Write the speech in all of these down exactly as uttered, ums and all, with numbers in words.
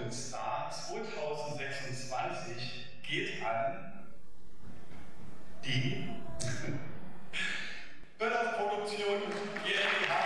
Golden Star zweitausendsechsundzwanzig geht an die Böllhoff Produktion GmbH.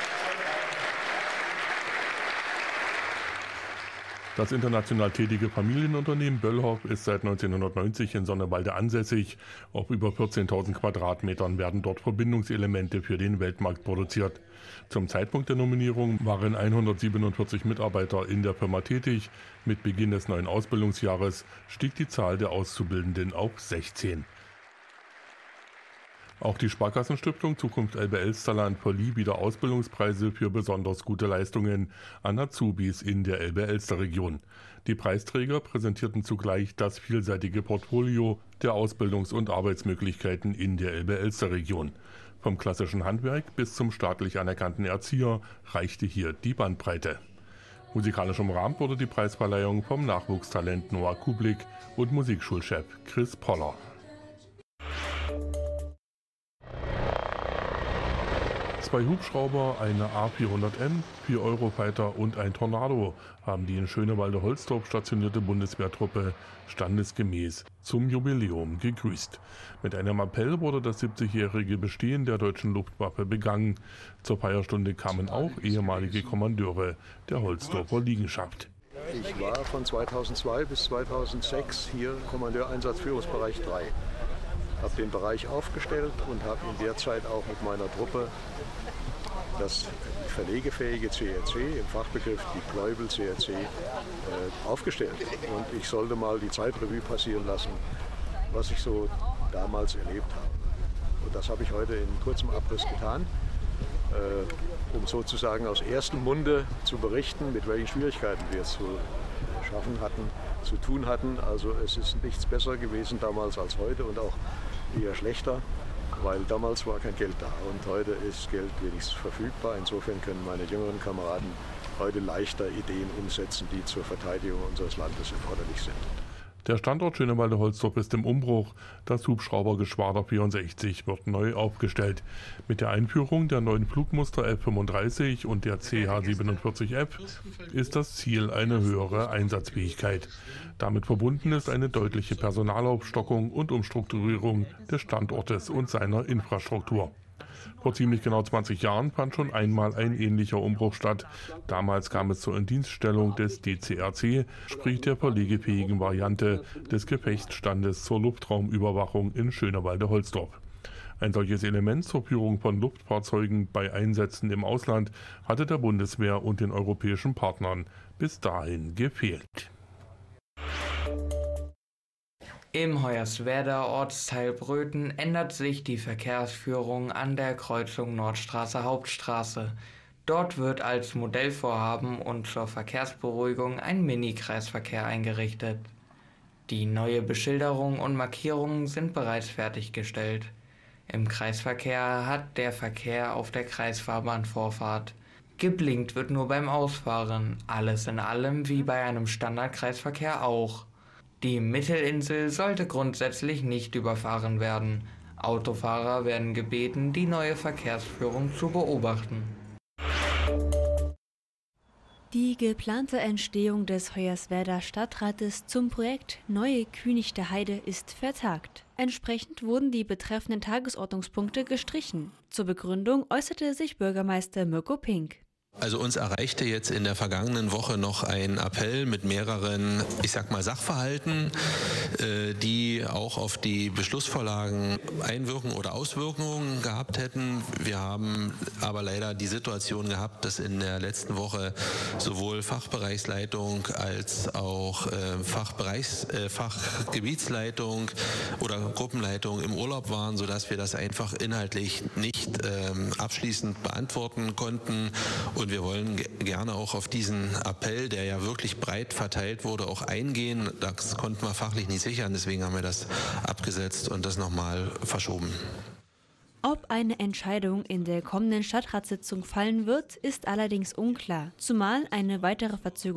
Das international tätige Familienunternehmen Böllhoff ist seit neunzehnhundertneunzig in Sonnewalde ansässig. Auf über vierzehntausend Quadratmetern werden dort Verbindungselemente für den Weltmarkt produziert. Zum Zeitpunkt der Nominierung waren hundertsiebenundvierzig Mitarbeiter in der Firma tätig. Mit Beginn des neuen Ausbildungsjahres stieg die Zahl der Auszubildenden auf sechzehn. Auch die Sparkassenstiftung Zukunft Elbe-Elsterland verlieh wieder Ausbildungspreise für besonders gute Leistungen an Azubis in der Elbe-Elster-Region. Die Preisträger präsentierten zugleich das vielseitige Portfolio der Ausbildungs- und Arbeitsmöglichkeiten in der Elbe-Elster-Region. Vom klassischen Handwerk bis zum staatlich anerkannten Erzieher reichte hier die Bandbreite. Musikalisch umrahmt wurde die Preisverleihung vom Nachwuchstalent Noah Kublik und Musikschulchef Chris Poller. Zwei Hubschrauber, eine A vierhundert M, vier Eurofighter und ein Tornado haben die in Schönewalde-Holstorf stationierte Bundeswehrtruppe standesgemäß zum Jubiläum gegrüßt. Mit einem Appell wurde das siebzigjährige Bestehen der deutschen Luftwaffe begangen. Zur Feierstunde kamen auch ehemalige Kommandeure der Holstorfer Liegenschaft. Ich war von zweitausendzwei bis zweitausendsechs hier Kommandeur Einsatzführungsbereich drei. Habe den Bereich aufgestellt und habe in der Zeit auch mit meiner Truppe das verlegefähige C R C, im Fachbegriff Deployable C R C, äh, aufgestellt. Und ich sollte mal die Zeitrevue passieren lassen, was ich so damals erlebt habe. Und das habe ich heute in kurzem Abriss getan, äh, um sozusagen aus erstem Munde zu berichten, mit welchen Schwierigkeiten wir es zu schaffen hatten, zu tun hatten. Also es ist nichts besser gewesen damals als heute und auch eher schlechter, weil damals war kein Geld da und heute ist Geld wenigstens verfügbar. Insofern können meine jüngeren Kameraden heute leichter Ideen umsetzen, die zur Verteidigung unseres Landes erforderlich sind. Der Standort Schönewalde-Holstorf ist im Umbruch. Das Hubschraubergeschwader vierundsechzig wird neu aufgestellt. Mit der Einführung der neuen Flugmuster F fünfunddreißig und der C H siebenundvierzig F ist das Ziel eine höhere Einsatzfähigkeit. Damit verbunden ist eine deutliche Personalaufstockung und Umstrukturierung des Standortes und seiner Infrastruktur. Vor ziemlich genau zwanzig Jahren fand schon einmal ein ähnlicher Umbruch statt. Damals kam es zur Indienststellung des D C R C, sprich der verlegefähigen Variante des Gefechtsstandes zur Luftraumüberwachung in Schönewalde-Holstorf. Ein solches Element zur Führung von Luftfahrzeugen bei Einsätzen im Ausland hatte der Bundeswehr und den europäischen Partnern bis dahin gefehlt. Im Hoyerswerda Ortsteil Bröthen ändert sich die Verkehrsführung an der Kreuzung Nordstraße-Hauptstraße. Dort wird als Modellvorhaben und zur Verkehrsberuhigung ein Mini-Kreisverkehr eingerichtet. Die neue Beschilderung und Markierungen sind bereits fertiggestellt. Im Kreisverkehr hat der Verkehr auf der Kreisfahrbahn Vorfahrt. Geblinkt wird nur beim Ausfahren, alles in allem wie bei einem Standardkreisverkehr auch. Die Mittelinsel sollte grundsätzlich nicht überfahren werden. Autofahrer werden gebeten, die neue Verkehrsführung zu beobachten. Die geplante Entstehung des Hoyerswerda Stadtrates zum Projekt Neue Kühnichter Heide ist vertagt. Entsprechend wurden die betreffenden Tagesordnungspunkte gestrichen. Zur Begründung äußerte sich Bürgermeister Mirko Pink. Also uns erreichte jetzt in der vergangenen Woche noch ein Appell mit mehreren, ich sag mal, Sachverhalten, äh, die auch auf die Beschlussvorlagen Einwirkungen oder Auswirkungen gehabt hätten. Wir haben aber leider die Situation gehabt, dass in der letzten Woche sowohl Fachbereichsleitung als auch äh, Fachbereichs, äh, Fachgebietsleitung oder Gruppenleitung im Urlaub waren, sodass wir das einfach inhaltlich nicht ähm, abschließend beantworten konnten. Und wir wollen gerne auch auf diesen Appell, der ja wirklich breit verteilt wurde, auch eingehen. Das konnten wir fachlich nicht sichern, deswegen haben wir das abgesetzt und das nochmal verschoben. Ob eine Entscheidung in der kommenden Stadtratssitzung fallen wird, ist allerdings unklar, zumal eine weitere Verzögerung